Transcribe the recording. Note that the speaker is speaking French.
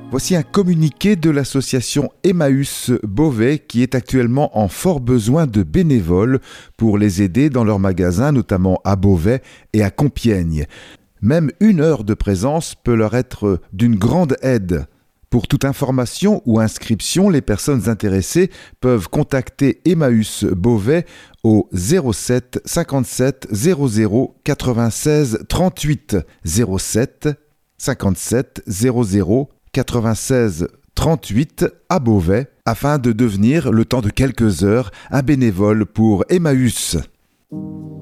Voici un communiqué de l'association Emmaüs Beauvais qui est actuellement en fort besoin de bénévoles pour les aider dans leurs magasins, notamment à Beauvais et à Compiègne. Même 1 heure de présence peut leur être d'une grande aide. Pour toute information ou inscription, les personnes intéressées peuvent contacter Emmaüs Beauvais au 07 57 00 96 38 07 57 00 96 38 à Beauvais afin de devenir, le temps de quelques heures, un bénévole pour Emmaüs.